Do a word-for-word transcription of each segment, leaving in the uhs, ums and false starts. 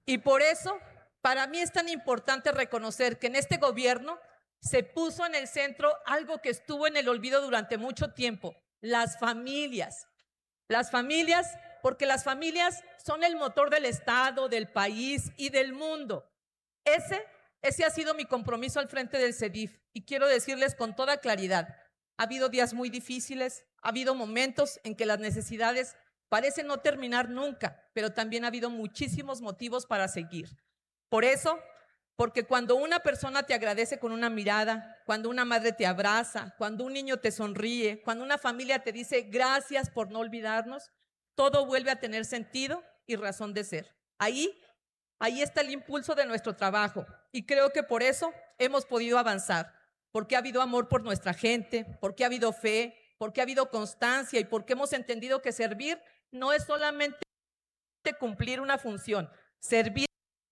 Y por eso, para mí es tan importante reconocer que en este gobierno se puso en el centro algo que estuvo en el olvido durante mucho tiempo: las familias. Las familias, porque las familias son el motor del Estado, del país y del mundo. Ese, ese ha sido mi compromiso al frente del C E D I F, y quiero decirles con toda claridad: ha habido días muy difíciles, ha habido momentos en que las necesidades parecen no terminar nunca, pero también ha habido muchísimos motivos para seguir. Por eso, porque cuando una persona te agradece con una mirada, cuando una madre te abraza, cuando un niño te sonríe, cuando una familia te dice gracias por no olvidarnos, todo vuelve a tener sentido y razón de ser. Ahí, ahí está el impulso de nuestro trabajo, y creo que por eso hemos podido avanzar, porque ha habido amor por nuestra gente, porque ha habido fe, porque ha habido constancia y porque hemos entendido que servir no es solamente cumplir una función. Servir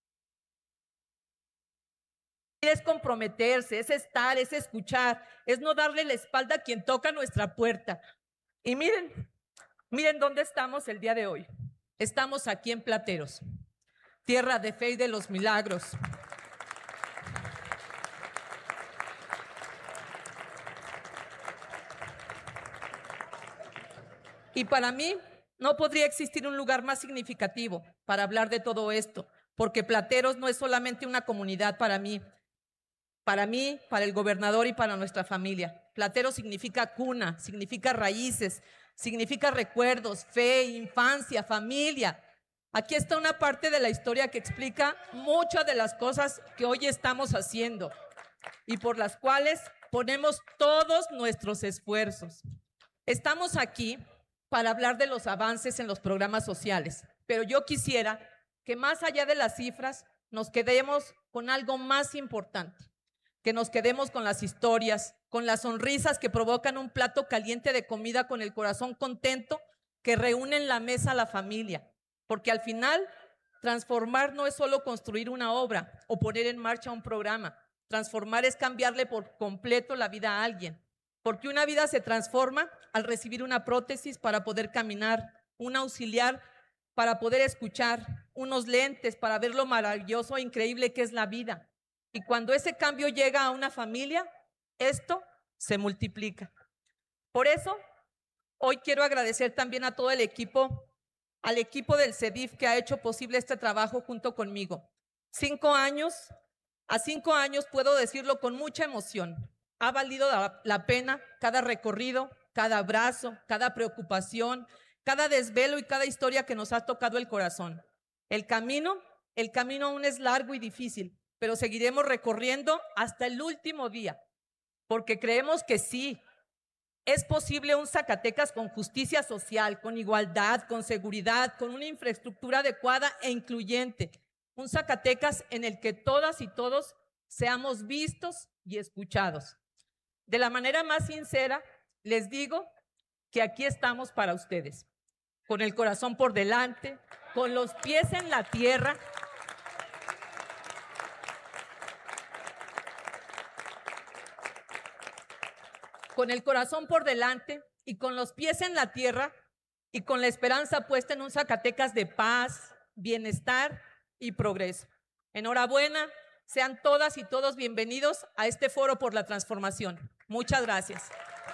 es comprometerse, es estar, es escuchar, es no darle la espalda a quien toca nuestra puerta. Y miren, miren dónde estamos el día de hoy. Estamos aquí en Plateros, tierra de fe y de los milagros. Y para mí no podría existir un lugar más significativo para hablar de todo esto, porque Plateros no es solamente una comunidad para mí, para mí, para el gobernador y para nuestra familia. Plateros significa cuna, significa raíces, significa recuerdos, fe, infancia, familia. Aquí está una parte de la historia que explica muchas de las cosas que hoy estamos haciendo y por las cuales ponemos todos nuestros esfuerzos. Estamos aquí para hablar de los avances en los programas sociales, pero yo quisiera que más allá de las cifras nos quedemos con algo más importante, que nos quedemos con las historias, con las sonrisas que provocan un plato caliente de comida, con el corazón contento, que reúnen la mesa a la familia, porque al final transformar no es solo construir una obra o poner en marcha un programa. Transformar es cambiarle por completo la vida a alguien, porque una vida se transforma al recibir una prótesis para poder caminar, un auxiliar para poder escuchar, unos lentes para ver lo maravilloso e increíble que es la vida. Y cuando ese cambio llega a una familia, esto se multiplica. Por eso, hoy quiero agradecer también a todo el equipo, al equipo del C E D I F que ha hecho posible este trabajo junto conmigo. Cinco años, a cinco años puedo decirlo con mucha emoción. Ha valido la, la pena cada recorrido, cada abrazo, cada preocupación, cada desvelo y cada historia que nos ha tocado el corazón. El camino, el camino aún es largo y difícil, pero seguiremos recorriendo hasta el último día, porque creemos que sí, es posible un Zacatecas con justicia social, con igualdad, con seguridad, con una infraestructura adecuada e incluyente. Un Zacatecas en el que todas y todos seamos vistos y escuchados. De la manera más sincera, les digo que aquí estamos para ustedes, con el corazón por delante, con los pies en la tierra, con el corazón por delante y con los pies en la tierra y con la esperanza puesta en un Zacatecas de paz, bienestar y progreso. Enhorabuena, sean todas y todos bienvenidos a este foro por la transformación. Muchas gracias.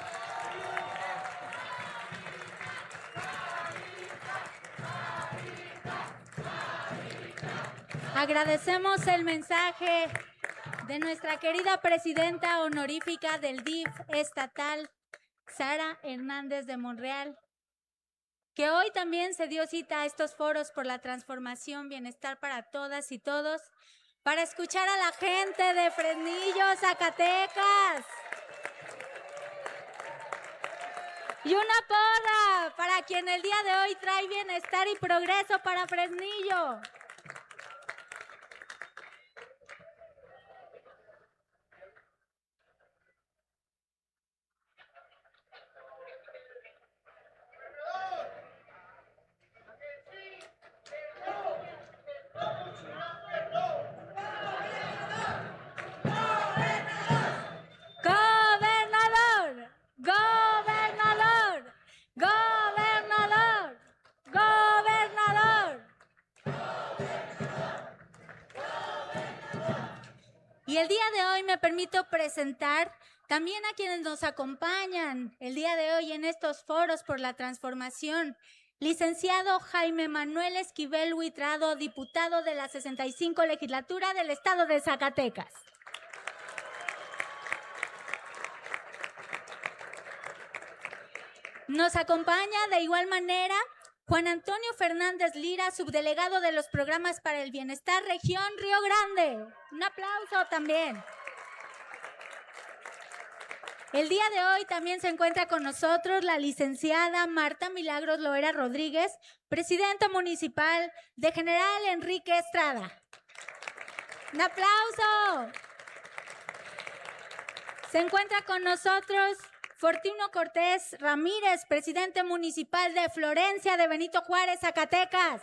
Agradecemos el mensaje de nuestra querida presidenta honorífica del D I F estatal, Sara Hernández de Monreal, que hoy también se dio cita a estos foros por la transformación, bienestar para todas y todos, para escuchar a la gente de Fresnillo, Zacatecas. Y una porra para quien el día de hoy trae bienestar y progreso para Fresnillo. Y el día de hoy me permito presentar también a quienes nos acompañan el día de hoy en estos foros por la transformación. Licenciado Jaime Manuel Esquivel Huitrado, diputado de la sesenta y cinco Legislatura del Estado de Zacatecas. Nos acompaña de igual manera Juan Antonio Fernández Lira, subdelegado de los programas para el bienestar región Río Grande. Un aplauso también. El día de hoy también se encuentra con nosotros la licenciada Marta Milagros Loera Rodríguez, presidenta municipal de General Enrique Estrada. ¡Un aplauso! Se encuentra con nosotros Fortuno Cortés Ramírez, presidente municipal de Florencia de Benito Juárez, Zacatecas.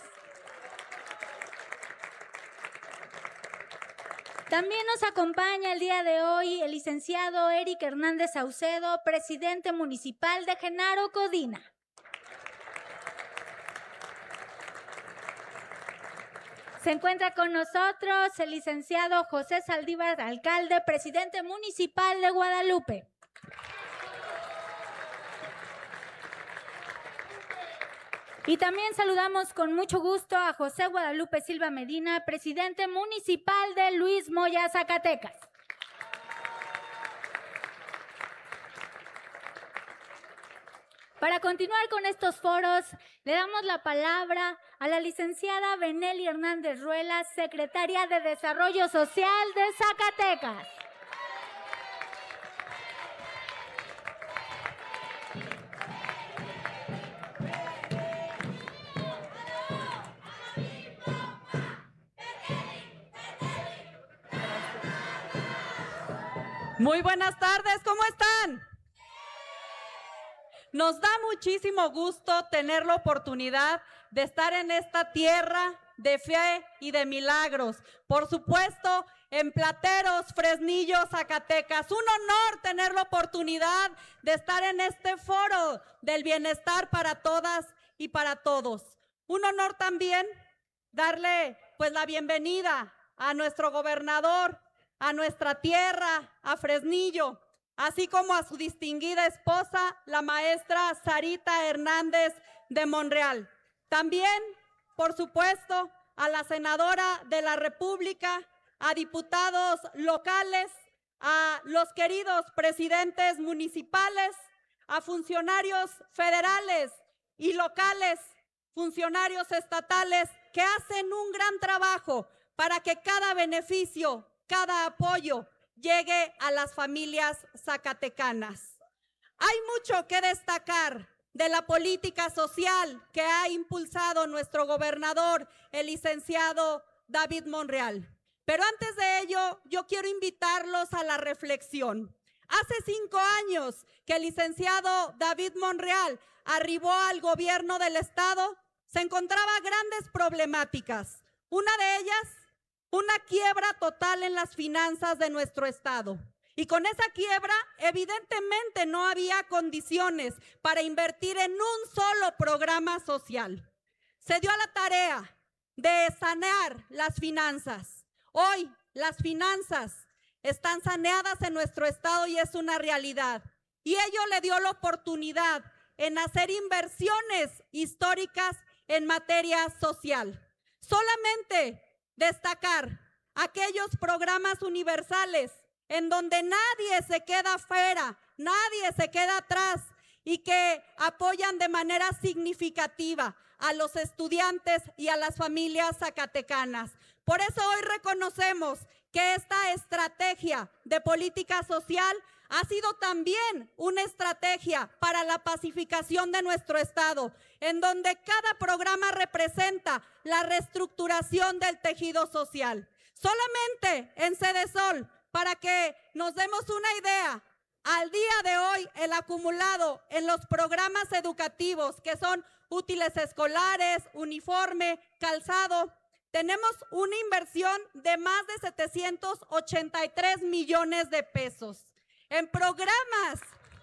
También nos acompaña el día de hoy el licenciado Eric Hernández Saucedo, presidente municipal de Genaro Codina. Se encuentra con nosotros el licenciado José Saldívar, alcalde, presidente municipal de Guadalupe. Y también saludamos con mucho gusto a José Guadalupe Silva Medina, presidente municipal de Luis Moya, Zacatecas. Para continuar con estos foros, le damos la palabra a la licenciada Benelli Hernández Ruela, secretaria de Desarrollo Social de Zacatecas. Muy buenas tardes, ¿cómo están? Nos da muchísimo gusto tener la oportunidad de estar en esta tierra de fe y de milagros. Por supuesto, en Plateros, Fresnillo, Zacatecas. Un honor tener la oportunidad de estar en este foro del bienestar para todas y para todos. Un honor también darle pues la bienvenida a nuestro gobernador, a nuestra tierra, a Fresnillo, así como a su distinguida esposa, la maestra Sarita Hernández de Monreal. También, por supuesto, a la senadora de la República, a diputados locales, a los queridos presidentes municipales, a funcionarios federales y locales, funcionarios estatales que hacen un gran trabajo para que cada beneficio, cada apoyo llegue a las familias zacatecanas. Hay mucho que destacar de la política social que ha impulsado nuestro gobernador, el licenciado David Monreal. Pero antes de ello, yo quiero invitarlos a la reflexión. Hace cinco años que el licenciado David Monreal arribó al gobierno del estado, se encontraba grandes problemáticas. Una de ellas, una quiebra total en las finanzas de nuestro estado. Y con esa quiebra, evidentemente no había condiciones para invertir en un solo programa social. Se dio a la tarea de sanear las finanzas. Hoy las finanzas están saneadas en nuestro estado y es una realidad. Y ello le dio la oportunidad en hacer inversiones históricas en materia social. Solamente destacar aquellos programas universales en donde nadie se queda fuera, nadie se queda atrás y que apoyan de manera significativa a los estudiantes y a las familias zacatecanas. Por eso hoy reconocemos que esta estrategia de política social ha sido también una estrategia para la pacificación de nuestro estado, en donde cada programa representa la reestructuración del tejido social. Solamente en Cedesol, para que nos demos una idea, al día de hoy el acumulado en los programas educativos, que son útiles escolares, uniforme, calzado, tenemos una inversión de más de setecientos ochenta y tres millones de pesos. En programas,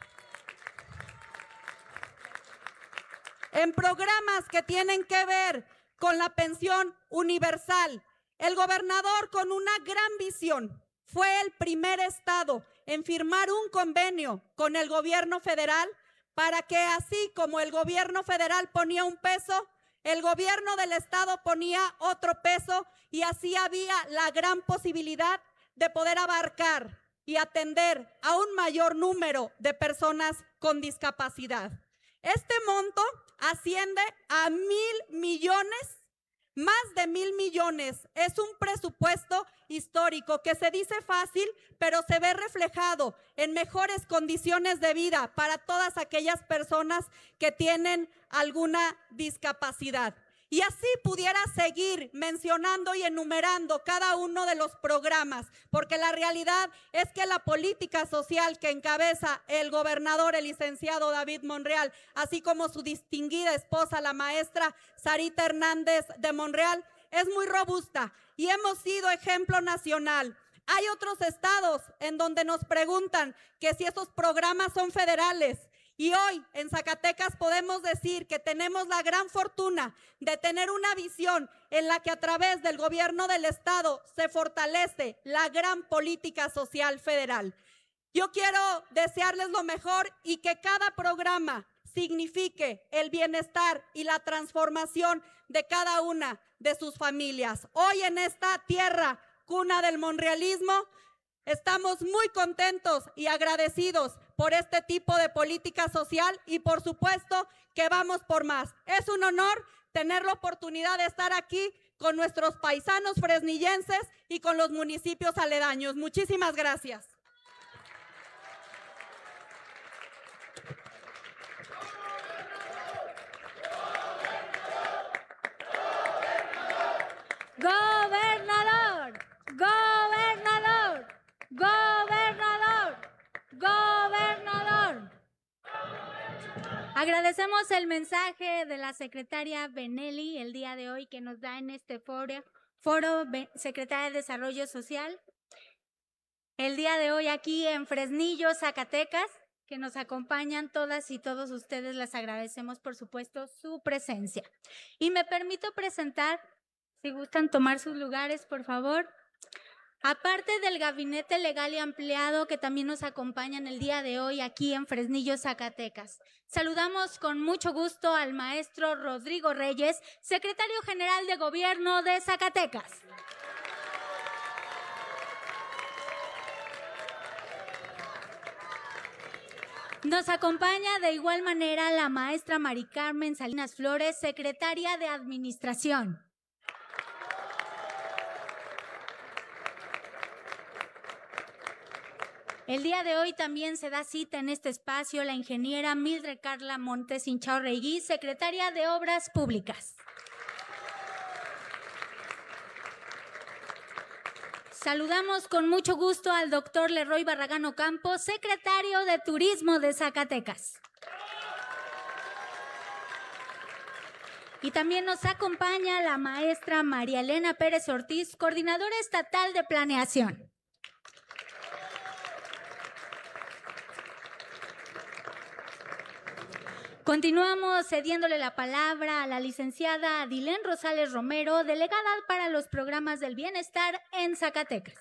en programas que tienen que ver con la pensión universal, el gobernador con una gran visión fue el primer estado en firmar un convenio con el gobierno federal para que así como el gobierno federal ponía un peso, el gobierno del estado ponía otro peso y así había la gran posibilidad de poder abarcar y atender a un mayor número de personas con discapacidad. Este monto asciende a mil millones, más de mil millones. Es un presupuesto histórico que se dice fácil, pero se ve reflejado en mejores condiciones de vida para todas aquellas personas que tienen alguna discapacidad. Y así pudiera seguir mencionando y enumerando cada uno de los programas, porque la realidad es que la política social que encabeza el gobernador, el licenciado David Monreal, así como su distinguida esposa, la maestra Sarita Hernández de Monreal, es muy robusta y hemos sido ejemplo nacional. Hay otros estados en donde nos preguntan que si esos programas son federales. Y hoy en Zacatecas podemos decir que tenemos la gran fortuna de tener una visión en la que a través del gobierno del estado se fortalece la gran política social federal. Yo quiero desearles lo mejor y que cada programa signifique el bienestar y la transformación de cada una de sus familias. Hoy en esta tierra, cuna del monrealismo, estamos muy contentos y agradecidos por este tipo de política social y por supuesto que vamos por más. Es un honor tener la oportunidad de estar aquí con nuestros paisanos fresnillenses y con los municipios aledaños. Muchísimas gracias. Gobernador, gobernador, gobernador, gobernador. Agradecemos el mensaje de la secretaria Benelli el día de hoy que nos da en este foro, foro secretaria de Desarrollo Social. El día de hoy aquí en Fresnillo, Zacatecas, que nos acompañan todas y todos ustedes, les agradecemos por supuesto su presencia. Y me permito presentar, si gustan tomar sus lugares, por favor. Aparte del gabinete legal y ampliado que también nos acompañan el día de hoy aquí en Fresnillo, Zacatecas. Saludamos con mucho gusto al maestro Rodrigo Reyes, secretario general de Gobierno de Zacatecas. Nos acompaña de igual manera la maestra Mari Carmen Salinas Flores, secretaria de Administración. El día de hoy también se da cita en este espacio la ingeniera Mildred Carla Montes Inchaurregui, secretaria de Obras Públicas. Saludamos con mucho gusto al doctor Leroy Barragán Ocampo, secretario de Turismo de Zacatecas. Y también nos acompaña la maestra María Elena Pérez Ortiz, coordinadora estatal de Planeación. Continuamos cediéndole la palabra a la licenciada Adilén Rosales Romero, delegada para los programas del bienestar en Zacatecas.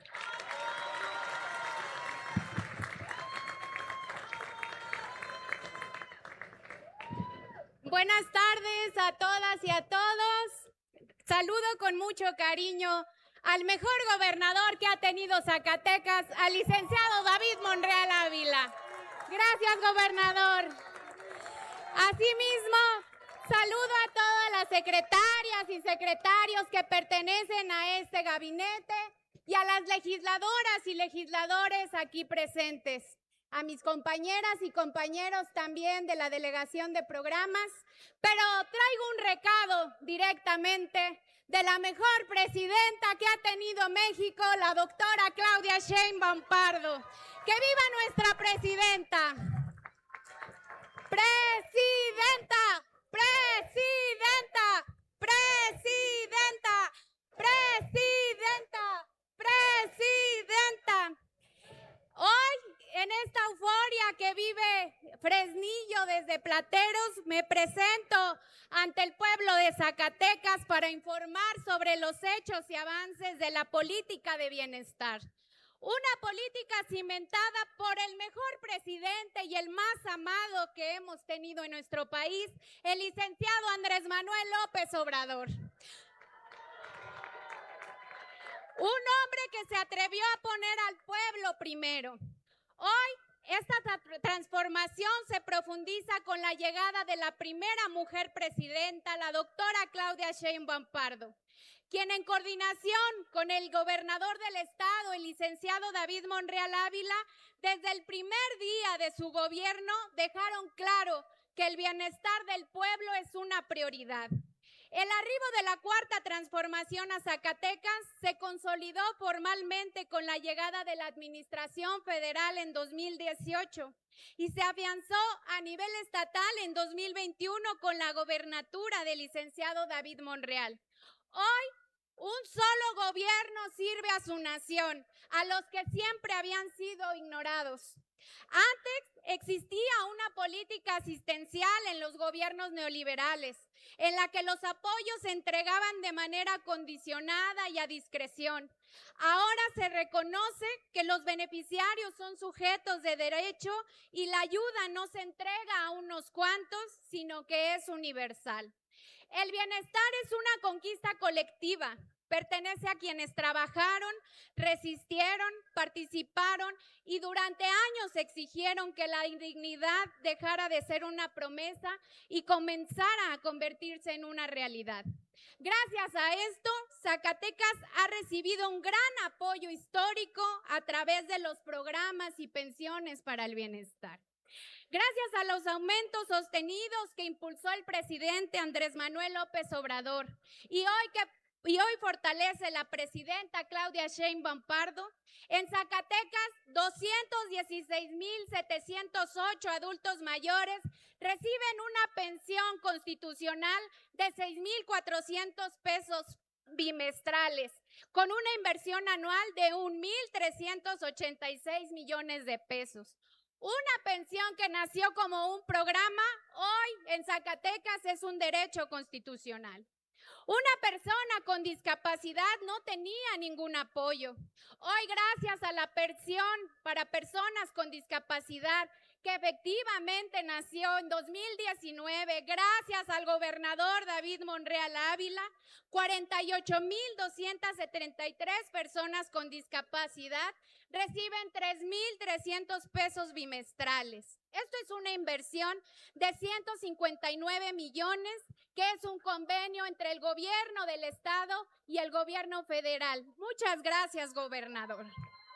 Buenas tardes a todas y a todos. Saludo con mucho cariño al mejor gobernador que ha tenido Zacatecas, al licenciado David Monreal Ávila. Gracias, gobernador. Asimismo, saludo a todas las secretarias y secretarios que pertenecen a este gabinete y a las legisladoras y legisladores aquí presentes, a mis compañeras y compañeros también de la delegación de programas, pero traigo un recado directamente de la mejor presidenta que ha tenido México, la doctora Claudia Sheinbaum Pardo. ¡Que viva nuestra presidenta! ¡Presidenta! ¡Presidenta! ¡Presidenta! ¡Presidenta! ¡Presidenta! Hoy, en esta euforia que vive Fresnillo desde Plateros, me presento ante el pueblo de Zacatecas para informar sobre los hechos y avances de la política de bienestar. Una política cimentada por el mejor presidente y el más amado que hemos tenido en nuestro país, el licenciado Andrés Manuel López Obrador. Un hombre que se atrevió a poner al pueblo primero. Hoy, esta tra- transformación se profundiza con la llegada de la primera mujer presidenta, la doctora Claudia Sheinbaum Pardo, quien en coordinación con el gobernador del estado, el licenciado David Monreal Ávila, desde el primer día de su gobierno dejaron claro que el bienestar del pueblo es una prioridad. El arribo de la cuarta transformación a Zacatecas se consolidó formalmente con la llegada de la administración federal en dos mil dieciocho y se afianzó a nivel estatal en dos mil veintiuno con la gobernatura del licenciado David Monreal. Hoy, un solo gobierno sirve a su nación, a los que siempre habían sido ignorados. Antes existía una política asistencial en los gobiernos neoliberales, en la que los apoyos se entregaban de manera condicionada y a discreción. Ahora se reconoce que los beneficiarios son sujetos de derecho y la ayuda no se entrega a unos cuantos, sino que es universal. El bienestar es una conquista colectiva. Pertenece a quienes trabajaron, resistieron, participaron y durante años exigieron que la indignidad dejara de ser una promesa y comenzara a convertirse en una realidad. Gracias a esto, Zacatecas ha recibido un gran apoyo histórico a través de los programas y pensiones para el bienestar. Gracias a los aumentos sostenidos que impulsó el presidente Andrés Manuel López Obrador y hoy que Y hoy fortalece la presidenta Claudia Sheinbaum Pardo, en Zacatecas doscientos dieciséis mil setecientos ocho adultos mayores reciben una pensión constitucional de seis mil cuatrocientos pesos bimestrales, con una inversión anual de mil trescientos ochenta y seis millones de pesos. Una pensión que nació como un programa, hoy en Zacatecas es un derecho constitucional. Una persona con discapacidad no tenía ningún apoyo. Hoy, gracias a la pensión para personas con discapacidad, que efectivamente nació en dos mil diecinueve, gracias al gobernador David Monreal Ávila, cuarenta y ocho mil doscientas setenta y tres personas con discapacidad reciben tres mil trescientos pesos bimestrales. Esto es una inversión de ciento cincuenta y nueve millones, que es un convenio entre el gobierno del estado y el gobierno federal. Muchas gracias, gobernador.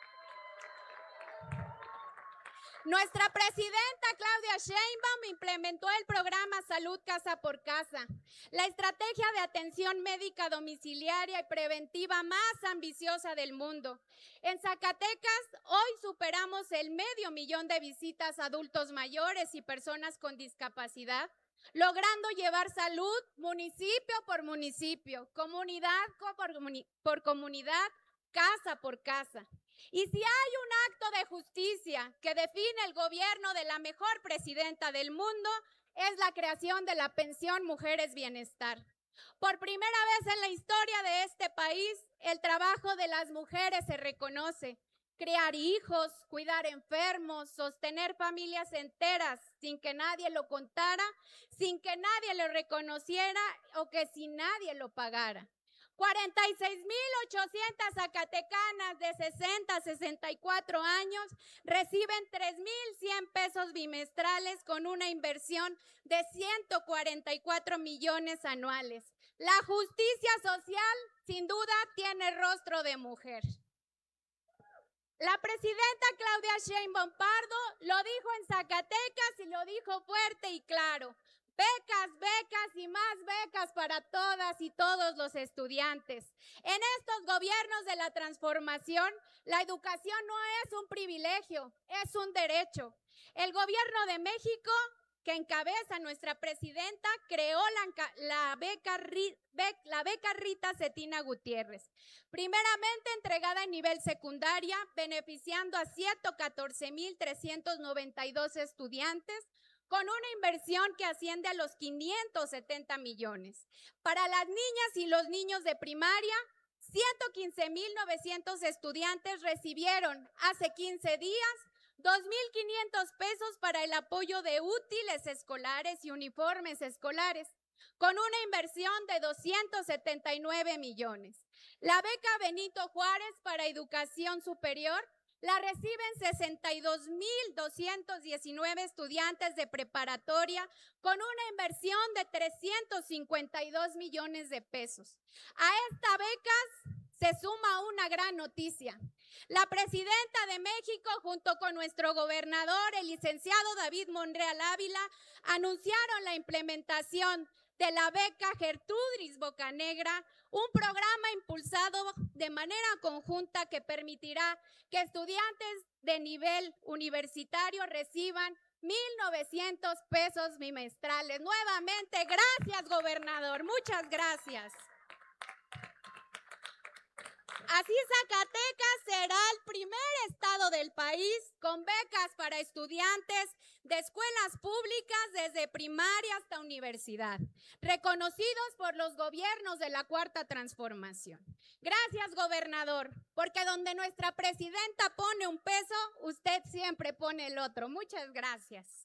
Nuestra presidenta Claudia Sheinbaum implementó el programa Salud Casa por Casa, la estrategia de atención médica domiciliaria y preventiva más ambiciosa del mundo. En Zacatecas, hoy superamos el medio millón de visitas a adultos mayores y personas con discapacidad, logrando llevar salud municipio por municipio, comunidad por, comuni- por comunidad, casa por casa. Y si hay un acto de justicia que define el gobierno de la mejor presidenta del mundo, es la creación de la pensión Mujeres Bienestar. Por primera vez en la historia de este país, el trabajo de las mujeres se reconoce. Criar hijos, cuidar enfermos, sostener familias enteras sin que nadie lo contara, sin que nadie lo reconociera o que sin nadie lo pagara. cuarenta y seis mil ochocientas zacatecanas de sesenta a sesenta y cuatro años reciben tres mil cien pesos bimestrales con una inversión de ciento cuarenta y cuatro millones anuales. La justicia social, sin duda, tiene rostro de mujer. La presidenta Claudia Sheinbaum Pardo lo dijo en Zacatecas y lo dijo fuerte y claro. Becas, becas y más becas para todas y todos los estudiantes. En estos gobiernos de la transformación, la educación no es un privilegio, es un derecho. El gobierno de México, que encabeza nuestra presidenta, creó la, la, beca, la beca Rita Cetina Gutiérrez, primeramente entregada en nivel secundaria, beneficiando a ciento catorce mil trescientos noventa y dos estudiantes, con una inversión que asciende a los quinientos setenta millones. Para las niñas y los niños de primaria, ciento quince mil novecientos estudiantes recibieron hace quince días dos mil quinientos pesos para el apoyo de útiles escolares y uniformes escolares, con una inversión de doscientos setenta y nueve millones. La beca Benito Juárez para educación superior la reciben sesenta y dos mil doscientos diecinueve estudiantes de preparatoria con una inversión de trescientos cincuenta y dos millones de pesos. A esta beca se suma una gran noticia. La presidenta de México, junto con nuestro gobernador, el licenciado David Monreal Ávila, anunciaron la implementación de la beca Gertrudis Bocanegra, un programa impulsado de manera conjunta que permitirá que estudiantes de nivel universitario reciban mil novecientos pesos bimestrales. Nuevamente, gracias, gobernador, muchas gracias. Así, Zacatecas será el primer estado del país con becas para estudiantes de escuelas públicas desde primaria hasta universidad, reconocidos por los gobiernos de la Cuarta Transformación. Gracias, gobernador, porque donde nuestra presidenta pone un peso, usted siempre pone el otro. Muchas gracias.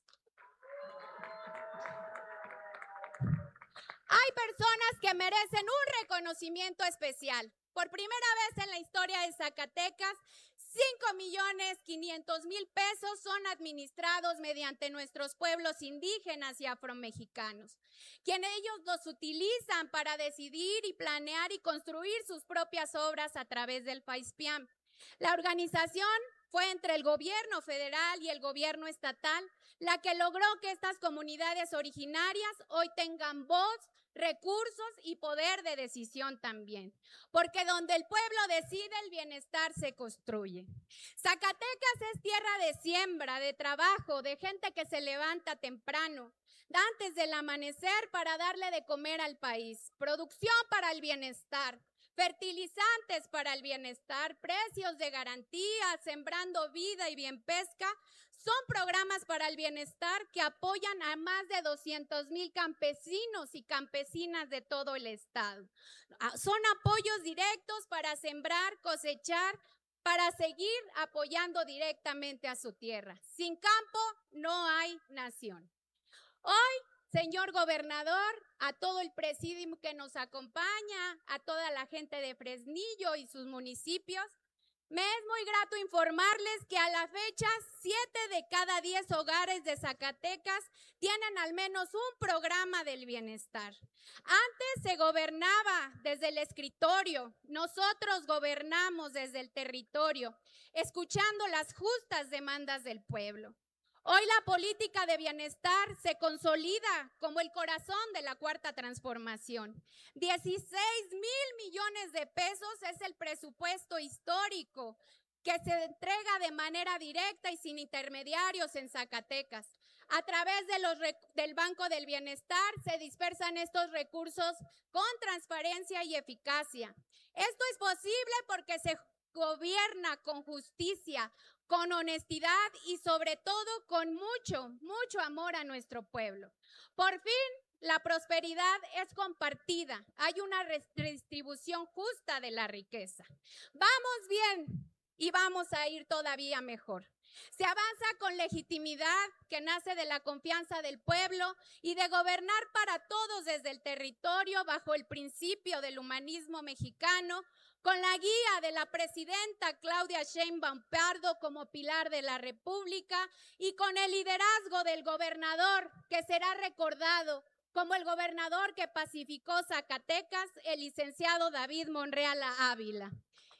Hay personas que merecen un reconocimiento especial. Por primera vez en la historia de Zacatecas, cinco millones quinientos mil pesos son administrados mediante nuestros pueblos indígenas y afromexicanos, quienes ellos los utilizan para decidir y planear y construir sus propias obras a través del FAISPIAM. La organización fue entre el gobierno federal y el gobierno estatal la que logró que estas comunidades originarias hoy tengan voz, recursos y poder de decisión también, porque donde el pueblo decide, el bienestar se construye. Zacatecas es tierra de siembra, de trabajo, de gente que se levanta temprano, antes del amanecer para darle de comer al país, producción para el bienestar, fertilizantes para el bienestar, precios de garantía, sembrando vida y bien pesca. Son programas para el bienestar que apoyan a más de doscientos mil campesinos y campesinas de todo el estado. Son apoyos directos para sembrar, cosechar, para seguir apoyando directamente a su tierra. Sin campo no hay nación. Hoy, señor gobernador, a todo el presidium que nos acompaña, a toda la gente de Fresnillo y sus municipios, me es muy grato informarles que a la fecha, siete de cada diez hogares de Zacatecas tienen al menos un programa del bienestar. Antes se gobernaba desde el escritorio, nosotros gobernamos desde el territorio, escuchando las justas demandas del pueblo. Hoy la política de bienestar se consolida como el corazón de la Cuarta Transformación. dieciséis mil millones de pesos es el presupuesto histórico que se entrega de manera directa y sin intermediarios en Zacatecas. A través de los del Banco del Bienestar se dispersan estos recursos con transparencia y eficacia. Esto es posible porque se gobierna con justicia, con honestidad y sobre todo con mucho, mucho amor a nuestro pueblo. Por fin, la prosperidad es compartida. Hay una redistribución justa de la riqueza. Vamos bien y vamos a ir todavía mejor. Se avanza con legitimidad que nace de la confianza del pueblo y de gobernar para todos desde el territorio bajo el principio del humanismo mexicano, con la guía de la presidenta Claudia Sheinbaum Pardo como pilar de la República y con el liderazgo del gobernador que será recordado como el gobernador que pacificó Zacatecas, el licenciado David Monreal Ávila.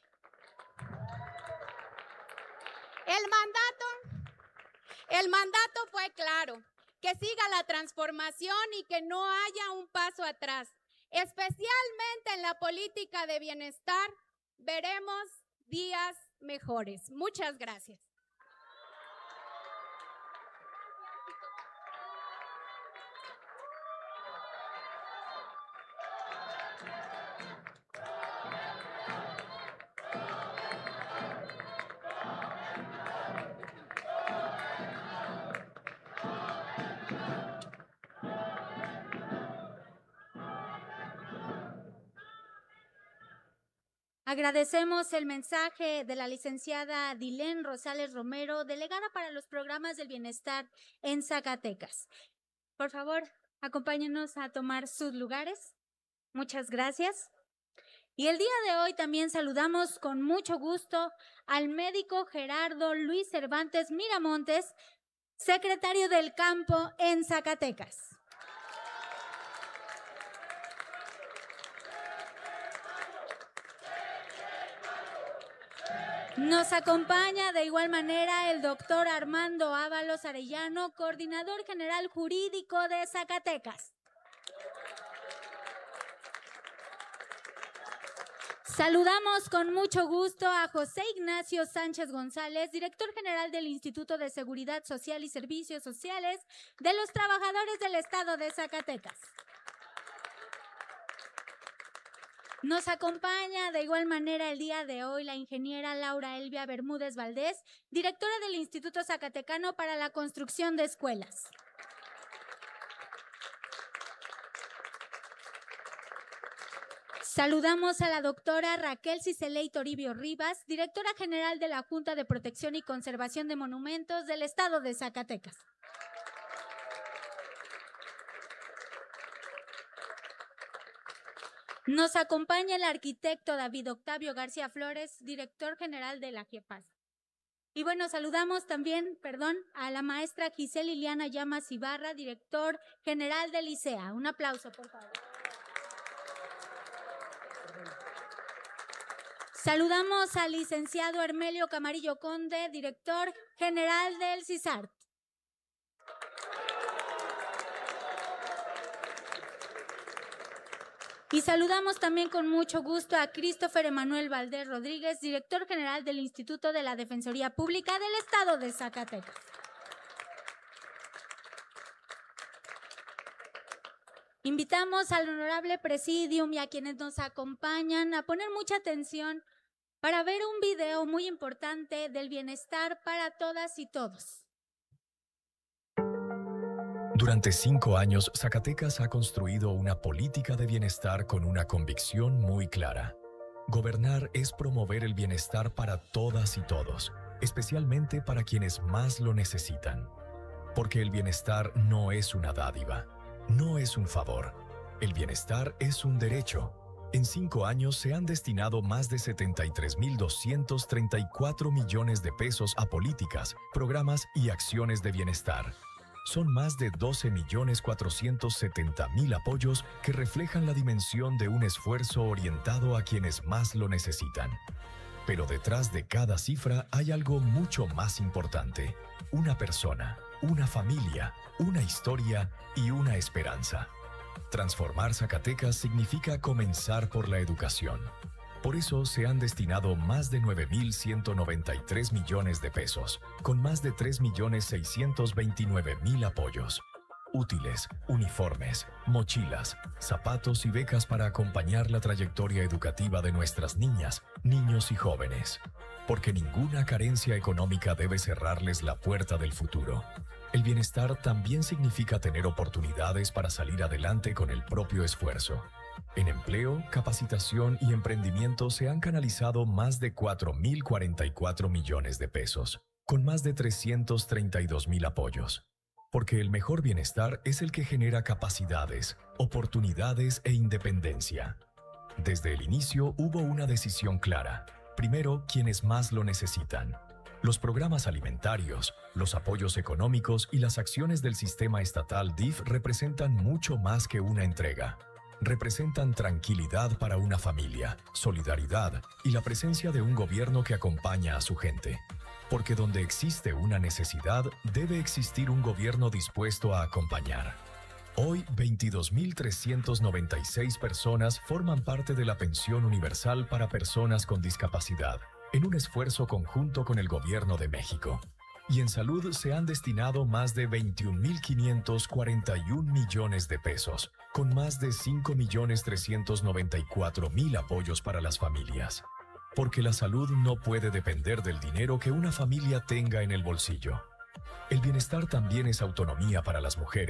El mandato, el mandato fue claro, que siga la transformación y que no haya un paso atrás. Especialmente en la política de bienestar, veremos días mejores. Muchas gracias. Agradecemos el mensaje de la licenciada Dilén Rosales Romero, delegada para los programas del bienestar en Zacatecas. Por favor, acompáñenos a tomar sus lugares. Muchas gracias. Y el día de hoy también saludamos con mucho gusto al médico Gerardo Luis Cervantes Miramontes, secretario del campo en Zacatecas. Nos acompaña de igual manera el doctor Armando Ábalos Arellano, coordinador general jurídico de Zacatecas. Saludamos con mucho gusto a José Ignacio Sánchez González, director general del Instituto de Seguridad Social y Servicios Sociales de los Trabajadores del Estado de Zacatecas. Nos acompaña de igual manera el día de hoy la ingeniera Laura Elvia Bermúdez Valdés, directora del Instituto Zacatecano para la Construcción de Escuelas. Saludamos a la doctora Raquel Ciceley Toribio Rivas, directora general de la Junta de Protección y Conservación de Monumentos del Estado de Zacatecas. Nos acompaña el arquitecto David Octavio García Flores, director general de la GEPAS. Y bueno, saludamos también, perdón, a la maestra Giselle Liliana Llamas Ibarra, director general del ICEA. Un aplauso, por favor. Saludamos al licenciado Hermelio Camarillo Conde, director general del CISART. Y saludamos también con mucho gusto a Christopher Emanuel Valdés Rodríguez, director general del Instituto de la Defensoría Pública del Estado de Zacatecas. Invitamos al honorable presidium y a quienes nos acompañan a poner mucha atención para ver un video muy importante del bienestar para todas y todos. Durante cinco años, Zacatecas ha construido una política de bienestar con una convicción muy clara. Gobernar es promover el bienestar para todas y todos, especialmente para quienes más lo necesitan. Porque el bienestar no es una dádiva, no es un favor. El bienestar es un derecho. En cinco años se han destinado más de setenta y tres mil doscientos treinta y cuatro millones de pesos a políticas, programas y acciones de bienestar. Son más de doce millones cuatrocientos setenta mil apoyos que reflejan la dimensión de un esfuerzo orientado a quienes más lo necesitan. Pero detrás de cada cifra hay algo mucho más importante: una persona, una familia, una historia y una esperanza. Transformar Zacatecas significa comenzar por la educación. Por eso se han destinado más de nueve mil ciento noventa y tres millones de pesos, con más de tres millones seiscientos veintinueve mil apoyos. Útiles, uniformes, mochilas, zapatos y becas para acompañar la trayectoria educativa de nuestras niñas, niños y jóvenes. Porque ninguna carencia económica debe cerrarles la puerta del futuro. El bienestar también significa tener oportunidades para salir adelante con el propio esfuerzo. En empleo, capacitación y emprendimiento se han canalizado más de cuatro mil cuarenta y cuatro millones de pesos, con más de trescientos treinta y dos mil apoyos. Porque el mejor bienestar es el que genera capacidades, oportunidades e independencia. Desde el inicio hubo una decisión clara. Primero, quienes más lo necesitan. Los programas alimentarios, los apoyos económicos y las acciones del sistema estatal D I F representan mucho más que una entrega. Representan tranquilidad para una familia, solidaridad y la presencia de un gobierno que acompaña a su gente. Porque donde existe una necesidad, debe existir un gobierno dispuesto a acompañar. Hoy, veintidós mil trescientas noventa y seis personas forman parte de la pensión universal para personas con discapacidad, en un esfuerzo conjunto con el Gobierno de México. Y en salud se han destinado más de veintiún mil quinientos cuarenta y un millones de pesos, con más de cinco millones trescientos noventa y cuatro mil apoyos para las familias. Porque la salud no puede depender del dinero que una familia tenga en el bolsillo. El bienestar también es autonomía para las mujeres,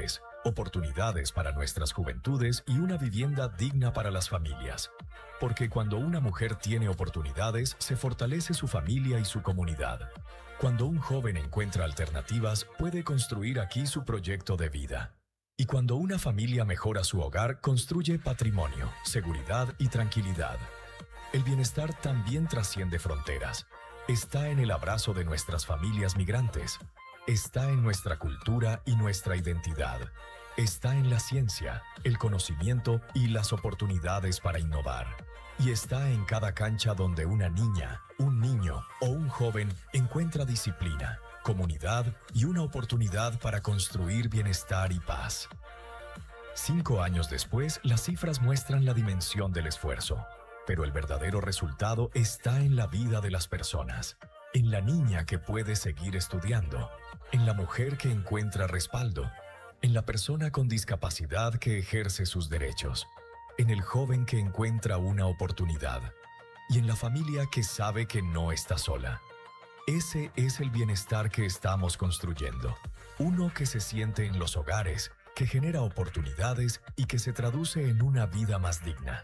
oportunidades para nuestras juventudes y una vivienda digna para las familias. Porque cuando una mujer tiene oportunidades, se fortalece su familia y su comunidad. Cuando un joven encuentra alternativas, puede construir aquí su proyecto de vida. Y cuando una familia mejora su hogar, construye patrimonio, seguridad y tranquilidad. El bienestar también trasciende fronteras. Está en el abrazo de nuestras familias migrantes. Está en nuestra cultura y nuestra identidad. Está en la ciencia, el conocimiento y las oportunidades para innovar. Y está en cada cancha donde una niña, un niño o un joven encuentra disciplina, comunidad y una oportunidad para construir bienestar y paz. Cinco años después, las cifras muestran la dimensión del esfuerzo, pero el verdadero resultado está en la vida de las personas, en la niña que puede seguir estudiando, en la mujer que encuentra respaldo, en la persona con discapacidad que ejerce sus derechos, en el joven que encuentra una oportunidad y en la familia que sabe que no está sola. Ese es el bienestar que estamos construyendo, uno que se siente en los hogares, que genera oportunidades y que se traduce en una vida más digna.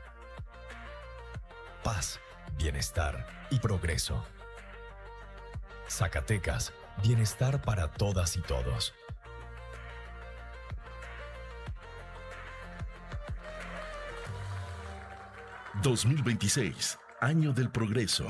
Paz, bienestar y progreso. Zacatecas, bienestar para todas y todos. dos mil veintiséis, Año del Progreso.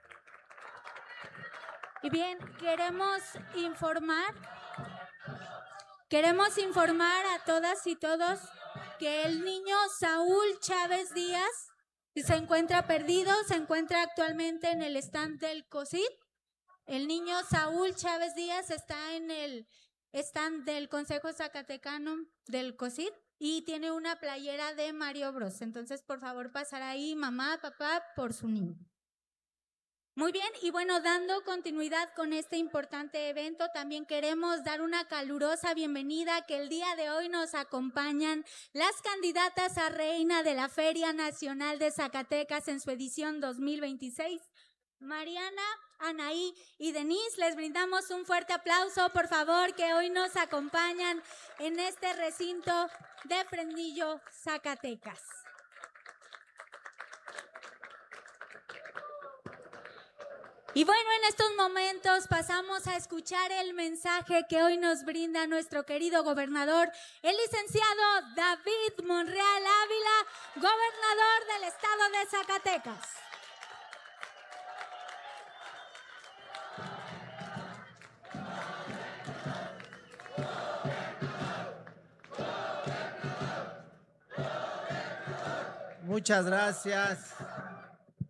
Y bien, queremos informar, queremos informar a todas y todos que el niño Saúl Chávez Díaz se encuentra perdido, se encuentra actualmente en el stand del COSID. El niño Saúl Chávez Díaz está en el stand del Consejo Zacatecano del COSID y tiene una playera de Mario Bros. Entonces, por favor, pasar ahí, mamá, papá, por su niño. Muy bien, y bueno, dando continuidad con este importante evento, también queremos dar una calurosa bienvenida que el día de hoy nos acompañan las candidatas a reina de la Feria Nacional de Zacatecas en su edición dos mil veintiséis. Mariana, Anaí y Denise, les brindamos un fuerte aplauso, por favor, que hoy nos acompañan en este recinto de Fresnillo, Zacatecas. Y bueno, en estos momentos pasamos a escuchar el mensaje que hoy nos brinda nuestro querido gobernador, el licenciado David Monreal Ávila, gobernador del estado de Zacatecas. Muchas gracias.